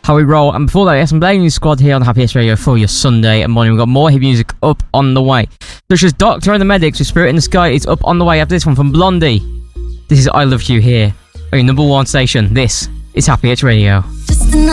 How we roll. And before that, we have some Blaming Squad here on the Happiest Radio for your Sunday morning. We've got more heavy music up on the way, such as Doctor and the Medics with Spirit in the Sky is up on the way after this one from Blondie. This is I Love You here on your number one station. This is Happy Hits Radio.